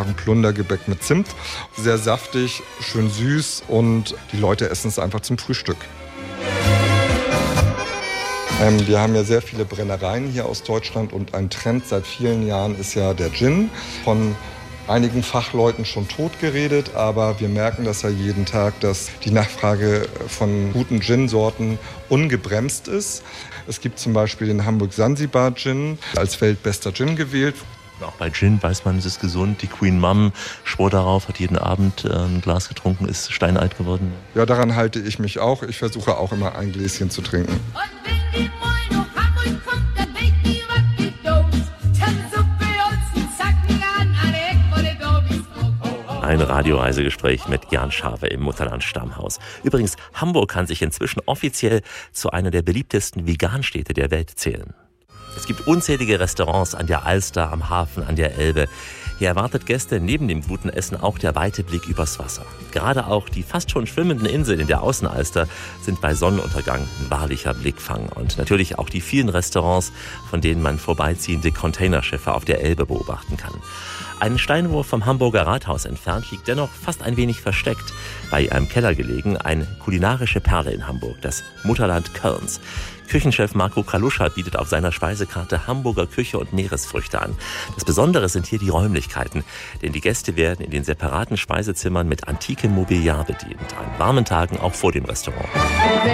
einfach ein Plundergebäck mit Zimt. Sehr saftig, schön süß und die Leute essen es einfach zum Frühstück. Wir haben ja sehr viele Brennereien hier aus Deutschland und ein Trend seit vielen Jahren ist ja der Gin. Von einigen Fachleuten schon totgeredet, aber wir merken das ja jeden Tag, dass die Nachfrage von guten Gin-Sorten ungebremst ist. Es gibt zum Beispiel den Hamburg-Sansibar Gin als weltbester Gin gewählt. Auch bei Gin weiß man, es ist gesund. Die Queen Mum schwor darauf, hat jeden Abend ein Glas getrunken, ist steinalt geworden. Ja, daran halte ich mich auch. Ich versuche auch immer ein Gläschen zu trinken. Ein Radioreisegespräch mit Jan Schawe im Mutterland-Stammhaus. Übrigens, Hamburg kann sich inzwischen offiziell zu einer der beliebtesten Veganstädte der Welt zählen. Es gibt unzählige Restaurants an der Alster, am Hafen, an der Elbe. Hier erwartet Gäste neben dem guten Essen auch der weite Blick übers Wasser. Gerade auch die fast schon schwimmenden Inseln in der Außenalster sind bei Sonnenuntergang ein wahrlicher Blickfang. Und natürlich auch die vielen Restaurants, von denen man vorbeiziehende Containerschiffe auf der Elbe beobachten kann. Einen Steinwurf vom Hamburger Rathaus entfernt liegt dennoch fast ein wenig versteckt, bei einem Keller gelegen, eine kulinarische Perle in Hamburg, das Mutterland Kölns. Küchenchef Marco Kaluscha bietet auf seiner Speisekarte Hamburger Küche und Meeresfrüchte an. Das Besondere sind hier die Räumlichkeiten, denn die Gäste werden in den separaten Speisezimmern mit antikem Mobiliar bedient, an warmen Tagen auch vor dem Restaurant.